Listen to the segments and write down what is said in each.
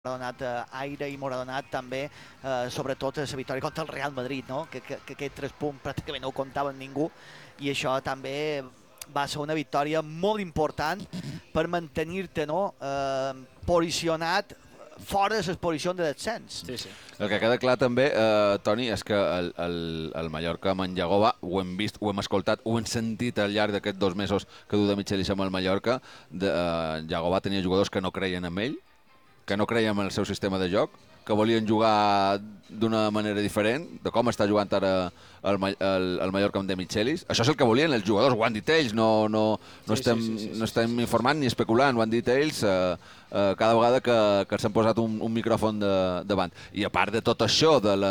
m'ha donat aire i m'ha donat també, sobretot, la victòria contra el Real Madrid, no? que aquests 3 punts pràcticament no ho comptaven ningú, i això també va ser una victòria molt important per mantenir-te, no? Posicionat fora de les posicions de descens. Sí, sí. El que queda clar també, Toni, és que el Mallorca amb en Jagoba ho hem vist, ho hem escoltat, ho hem sentit al llarg d'aquests 2 mesos que du de Michelis amb el Mallorca. Jagoba tenia jugadors que no creien en ell, que no creien en el seu sistema de joc, que volien jugar d'una manera diferent, de com està jugant ara el Mallorca amb De Michelis. Això és el que volien els jugadors, ho han dit ells, no estem informant ni especulant, ho han dit ells cada vegada que s'han posat un micròfon davant. I a part de tot això, del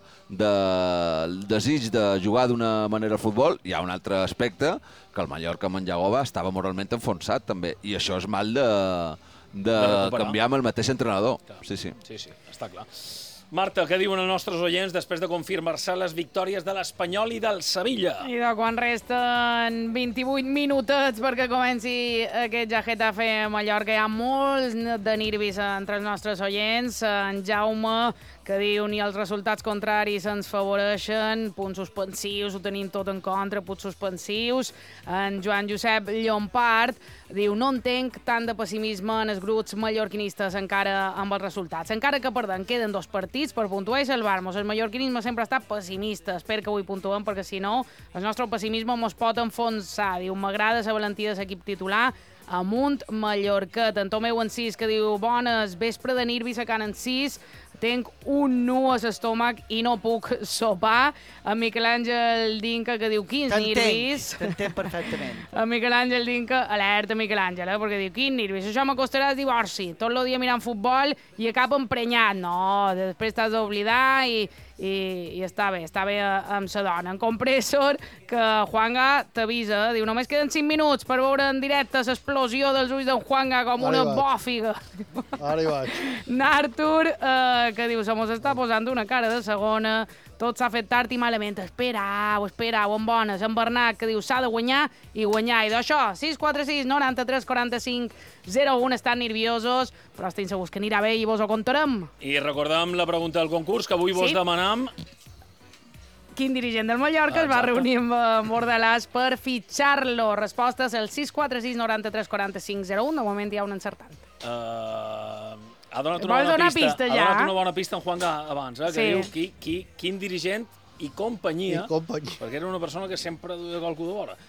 desig de jugar d'una manera al futbol, hi ha un altre aspecte, que el Mallorca amb en Jagoba estava moralment enfonsat també, i això és mal de canviar amb el mateix entrenador. Sí, està clar. Marta, què diuen els nostres oients després de confirmar-se les victòries de l'Espanyol i del Sevilla? I de quan resten 28 minutets perquè comenci aquest Getafe-Mallorca, hi ha molts de nervis entre els nostres oients. En Jaume, que diu ni els resultats contraris ens favoreixen, punts suspensius, ho tenim tot en contra, punts suspensius. En Joan Josep Llompart diu no entenc tant de pessimisme en els grups mallorquinistes encara amb els resultats. Encara que perdem, queden 2 partits per puntuar i salvar-nos. El mallorquinisme sempre està pessimista. Espero que avui puntuem perquè si no el nostre pessimisme ens pot enfonsar. Diu m'agrada la valentia de l'equip titular amunt Mallorquet. En Tomeu Encís, que diu bones, vespre de nervis a Can Encís, tenc un nu a l'estómac i no puc sopar. En Miquel Àngel Dinca, que diu quins nervis. T'entenc perfectament. En Miquel Àngel Dinca, alerta Miquel Àngel, perquè diu quins nervis, això m'acostarà el divorci, tot el dia mirant futbol i acabo emprenyat. No, després t'has d'oblidar i està bé amb sa dona. En Compressor, que Juanga t'avisa, diu només queden 5 minuts per veure en directe l'explosió dels ulls d'en Juanga com una bòfiga. Ara hi vaig. N'Artur, que diu se mos està posant una cara de segona, tot s'ha fet tard i malament. Esperau, en bones. En Bernat, que diu s'ha de guanyar. I d'això, 646 93 45 01, estan nerviosos, però estem segurs que anirà bé i vos ho contarem. I recordem la pregunta del concurs, que avui vos demanam... Quin dirigent del Mallorca es va reunir amb Bordalàs per fitxar-lo? Respostes al 646 93 45 01. De moment hi ha un encertant. Ha donat una bona pista en Juanga abans, que diu quin dirigent i companyia, perquè era una persona que sempre duia qualcú de vora.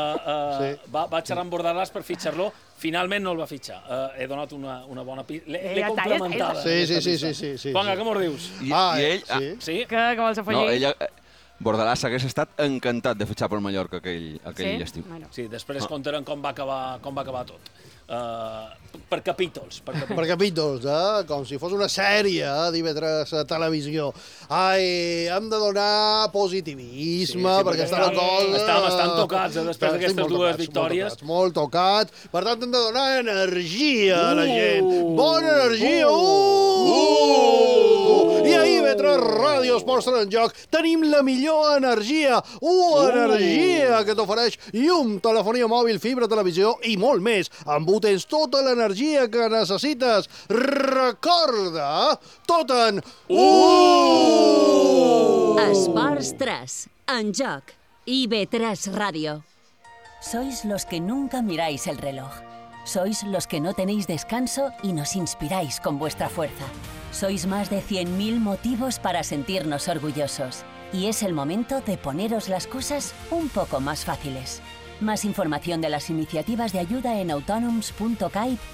Va xerrar amb Bordalàs per fitxar-lo, finalment no el va fitxar. He donat una bona pista. L'he complementada. Sí. Juanga, què mos dius? I ell... Sí? Què vols afegir? Bordalàs hagués estat encantat de fitxar pel Mallorca aquell estiu. Sí, després contarem com va acabar tot. Per capítols. Per capítols, com si fos una sèrie d'IV3 a televisió. Hem de donar positivisme, perquè està la cosa... Estàvem bastant tocats després d'aquestes 2 victòries. Molt tocats. Per tant, hem de donar energia a la gent. Bona energia! I a IV3 Ràdio Esports en Joc tenim la millor energia. Energia que t'ofereix llum, telefonia mòbil, fibra, televisió i molt més. Amb tu tens tota l'energia que necessites. Recorda, tot en Esports 3, en Joc, IV3 Radio. Sois los que nunca miráis el reloj. Sois los que no tenéis descanso y nos inspiráis con vuestra fuerza. Sois más de 100.000 motivos para sentirnos orgullosos. Y es el momento de poneros las cosas un poco más fáciles. Más información de las iniciativas de ayuda en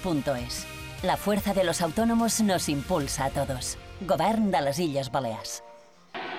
autonoms.caip.es. La fuerza de los autónomos nos impulsa a todos. Govern de les Illes Balears.